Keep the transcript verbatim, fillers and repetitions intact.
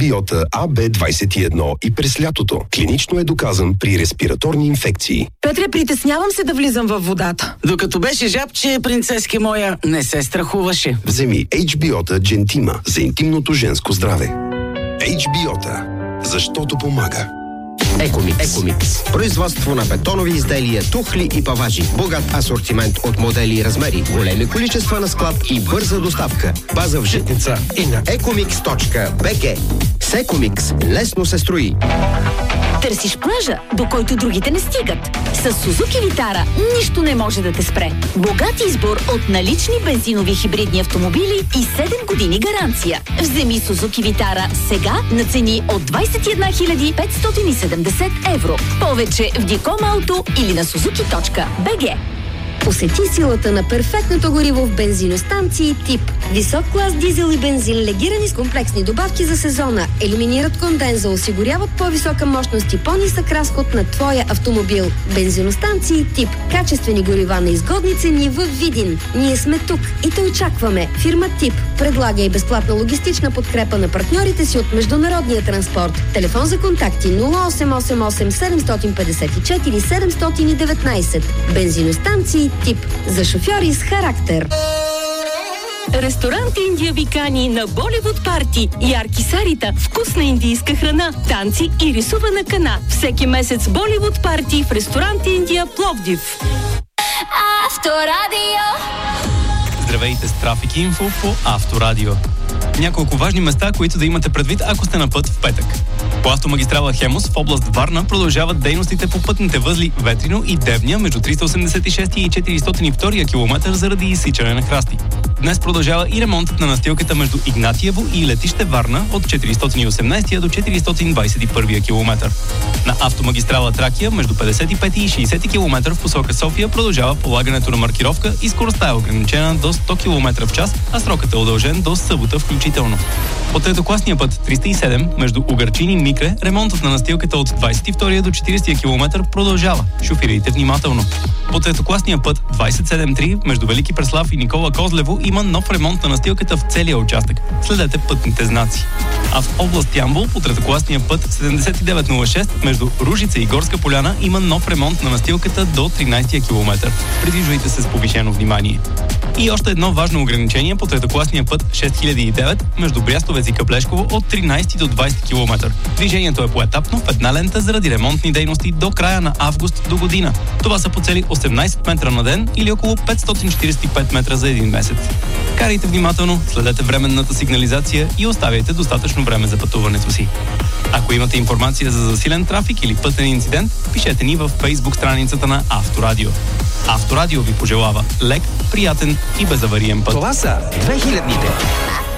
H-Biota А Б двайсет и едно и през лятото. Клинично е доказан при респираторни инфекции. Петре, притеснявам се да влизам във водата. Докато беше жабче, принцески моя, не се страхуваше. Вземи H-Biota Gentima за интимното женско здраве. H-Biota. Защото помага. Екомикс. Екомикс. Производство на бетонови изделия, тухли и паважи. Богат асортимент от модели и размери. Големи количества на склад и бърза доставка. База в Житница и на екомикс точка би джи. С Екомикс лесно се строи. Търсиш плажа, до който другите не стигат. С Сузуки Витара нищо не може да те спре. Богат избор от налични бензинови хибридни автомобили и седем години гаранция. Вземи Сузуки Витара сега на цени от двайсет и една хиляди петстотин и седемдесет евро. Повече в Диком Ауто или на сузуки точка би джи. Усети силата на перфектното гориво в бензиностанции ТИП. Висок клас дизел и бензин, легирани с комплексни добавки за сезона, елиминират конденза, осигуряват по-висока мощност и по-нисък разход на твоя автомобил. Бензиностанции ТИП. Качествени горива на изгодни цени в Видин. Ние сме тук и те очакваме. Фирма ТИП предлага и безплатна логистична подкрепа на партньорите си от международния транспорт. Телефон за контакти нула осем осем осем седем пет четири седем едно девет. Бензиностанции ТИП. За шофьори с характер. Ресторант Индия ви кани на Боливуд парти. Ярки сарита, вкусна индийска храна, танци и рисувана кана. Всеки месец Боливуд парти в ресторант Индия Пловдив. Авторадио. Здравейте с Трафик Инфо по Авторадио. Няколко важни места, които да имате предвид, ако сте на път в петък. По автомагистрала Хемус в област Варна продължават дейностите по пътните възли Ветрино и Девня между триста осемдесет и шести и четиристотин и втори километър заради изсичане на храсти. Днес продължава и ремонтът на настилката между Игнатиево и летище Варна от четиристотин и осемнадесети до четиристотин двадесет и първи километър. На автомагистрала Тракия между петдесет и пети и шейсети километър в посока София продължава полагането на маркировка и скоростта е ограничена до сто километра в час, а срокът е удължен до събота включително. По третокласния път триста и седем между Угърчин и Микре ремонтът на настилката от двадесет и втори до четиридесети километър продължава. Шофирайте внимателно. По третокласния път двадесет и седем три между Велики Преслав и Никола Козлево има нов ремонт на настилката в целия участък. Следете пътните знаци. А в област Ямбол по третокласния път седемдесет и девет нула шест между Ружица и Горска поляна има нов ремонт на настилката до тринадесети километър. Придвижвайте се с повишено внимание. И още едно важно ограничение по третокласния път шест хиляди и девет между Брястовец и Каплешково от тринадесети до двадесети километър. Движението е поетапно в една лента заради ремонтни дейности до края на август до година. Това са по цели осемнадесет метра на ден или около петстотин четиридесет и пет метра за един месец. Карайте внимателно, следете временната сигнализация и оставяйте достатъчно време за пътуването си. Ако имате информация за засилен трафик или пътен инцидент, пишете ни във Facebook страницата на Авторадио. Авторадио ви пожелава лек, приятен и безавариен път. Това са две хилядните.